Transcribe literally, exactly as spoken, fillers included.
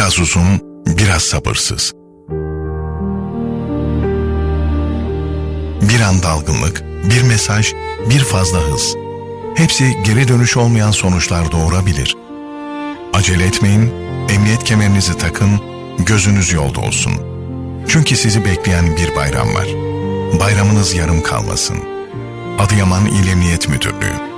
Biraz uzun, biraz sabırsız. Bir an dalgınlık, bir mesaj, bir fazla hız. Hepsi geri dönüş olmayan sonuçlar doğurabilir. Acele etmeyin, emniyet kemerinizi takın, gözünüz yolda olsun. Çünkü sizi bekleyen bir bayram var. Bayramınız yarım kalmasın. Adıyaman İl Emniyet Müdürlüğü.